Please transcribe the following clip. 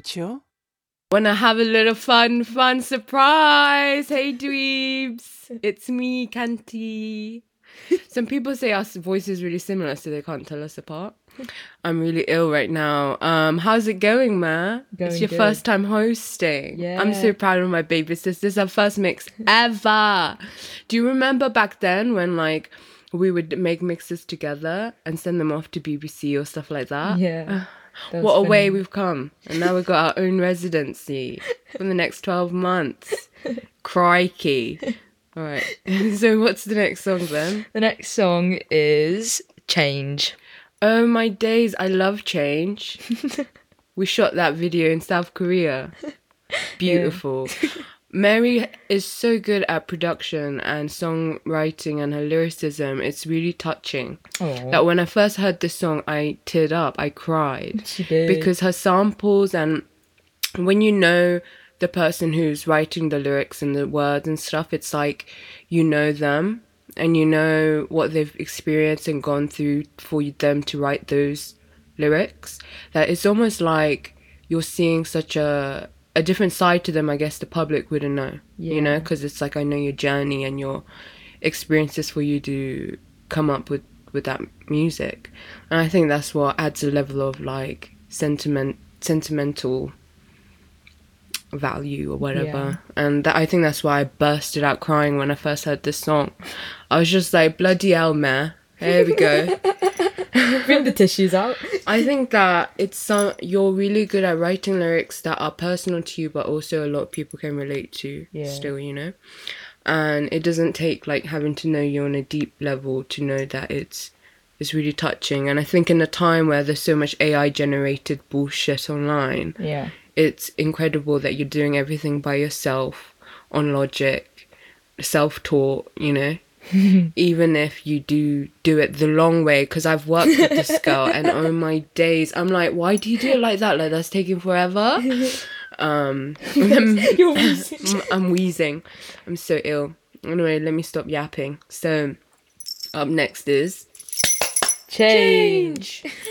faccio? Wanna have a little fun surprise? Hey dweebs, it's me, Kanti. Some people say our voice is really similar, so they can't tell us apart. I'm really ill right now. How's it going, Ma? It's your first time hosting. Yeah. I'm so proud of my baby sis. This is our first mix ever. Do you remember back then when like we would make mixes together and send them off to BBC or stuff like that? Yeah. What a way we've come. And now we've got our own residency for the next 12 months. Crikey. All right. So what's the next song then? The next song is Change. Oh my days, I love Change. We shot that video in South Korea. Beautiful. Mary is so good at production and songwriting and her lyricism. It's really touching. Aww. That when I first heard this song, I teared up. I cried. She did. Because her samples, and when you know the person who's writing the lyrics and the words and stuff, it's like you know them and you know what they've experienced and gone through for them to write those lyrics. That it's almost like you're seeing such a different side to them, I guess the public wouldn't know, you know, because it's like I know your journey and your experiences for you to come up with that music. And I think that's what adds a level of like sentimental value or whatever. And I think that's why I bursted out crying when I first heard this song. I was just like, bloody hell, man. Here we go. Bring the tissues out. I think that you're really good at writing lyrics that are personal to you, but also a lot of people can relate to still, you know. And it doesn't take like having to know you on a deep level to know that it's really touching. And I think in a time where there's so much AI generated bullshit online, it's incredible that you're doing everything by yourself on Logic, self-taught, you know. Even if you do it the long way, because I've worked with this girl and oh my days, I'm like, why do you do it like that? Like that's taking forever. You're wheezing. I'm wheezing. I'm so ill. Anyway, let me stop yapping. So up next is Change.